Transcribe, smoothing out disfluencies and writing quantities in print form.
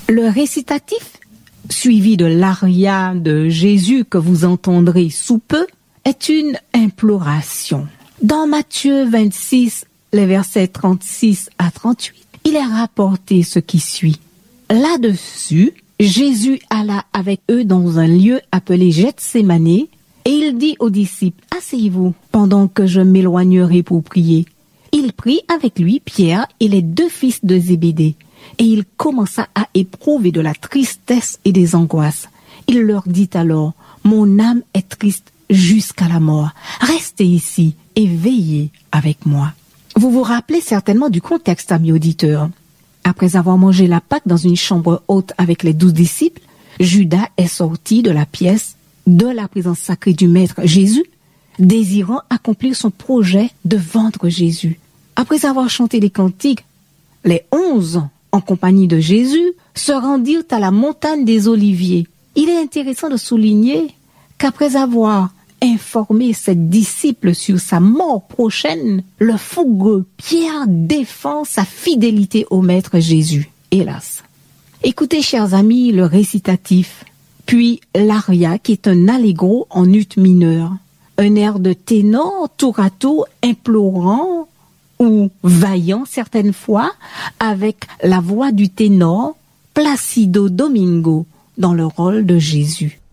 Le récitatif, suivi de l'aria de Jésus que vous entendrez sous peu, est une imploration. Dans Matthieu 26, les versets 36 à 38, il est rapporté ce qui suit. Là-dessus, Jésus alla avec eux dans un lieu appelé Gethsémane, et il dit aux disciples, « Asseyez-vous pendant que je m'éloignerai pour prier. » Il prit avec lui Pierre et les 2 fils de Zébédée, et il commença à éprouver de la tristesse et des angoisses. Il leur dit alors, « Mon âme est triste jusqu'à la mort. Restez ici et veillez avec moi. » Vous vous rappelez certainement du contexte, amis auditeurs. Après avoir mangé la Pâque dans une chambre haute avec les 12 disciples, Judas est sorti de la pièce de la présence sacrée du Maître Jésus, désirant accomplir son projet de vendre Jésus. Après avoir chanté les cantiques, les 11, en compagnie de Jésus, se rendirent à la montagne des Oliviers. Il est intéressant de souligner qu'après avoir informé ses disciples sur sa mort prochaine, le fougueux Pierre défend sa fidélité au Maître Jésus. Hélas. Écoutez, chers amis, le récitatif, puis l'aria qui est un allegro en ut mineur, un air de ténor tour à tour implorant ou vaillant certaines fois avec la voix du ténor Placido Domingo dans le rôle de Jésus.